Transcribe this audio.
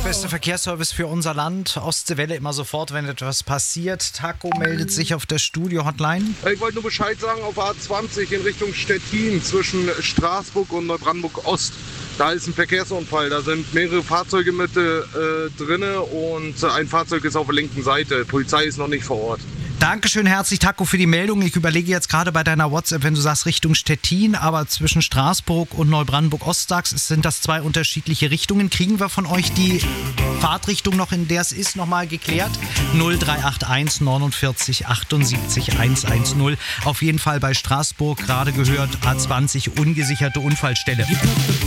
zweitbeste Verkehrsservice für unser Land. Ostseewelle immer sofort, wenn etwas passiert. Taco meldet sich auf der Studio-Hotline. Ich wollte nur Bescheid sagen, auf A20 in Richtung Stettin zwischen Straßburg und Neubrandenburg-Ost. Da ist ein Verkehrsunfall. Da sind mehrere Fahrzeuge mit drin und ein Fahrzeug ist auf der linken Seite. Polizei ist noch nicht vor Ort. Dankeschön herzlich, Taco, für die Meldung. Ich überlege jetzt gerade bei deiner WhatsApp, wenn du sagst Richtung Stettin, aber zwischen Straßburg und Neubrandenburg-Ost sagst, sind das zwei unterschiedliche Richtungen. Kriegen wir von euch die Fahrtrichtung noch, in der es ist, nochmal geklärt? 0381 49 78 110. Auf jeden Fall bei Straßburg, gerade gehört, A20, ungesicherte Unfallstelle.